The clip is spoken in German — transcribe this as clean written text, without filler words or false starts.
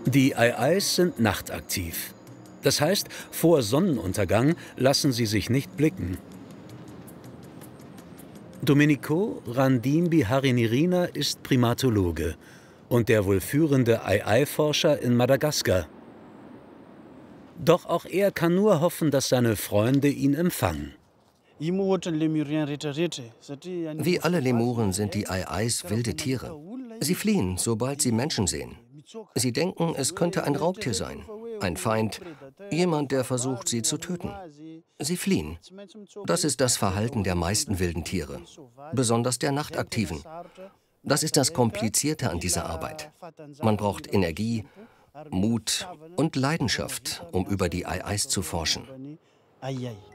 Die Ais sind nachtaktiv. Das heißt, vor Sonnenuntergang lassen sie sich nicht blicken. Domenico Randin-Biharinirina ist Primatologe und der wohl führende Ai-Forscher in Madagaskar. Doch auch er kann nur hoffen, dass seine Freunde ihn empfangen. Wie alle Lemuren sind die Ai wilde Tiere. Sie fliehen, sobald sie Menschen sehen. Sie denken, es könnte ein Raubtier sein, ein Feind, jemand, der versucht, sie zu töten. Sie fliehen. Das ist das Verhalten der meisten wilden Tiere, besonders der nachtaktiven. Das ist das Komplizierte an dieser Arbeit. Man braucht Energie, Mut und Leidenschaft, um über die Ai zu forschen.